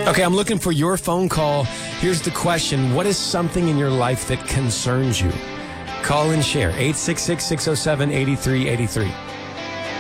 Okay, I'm looking for your phone call. Here's the question. What is something in your life that concerns you? Call and share. 866-607-8383.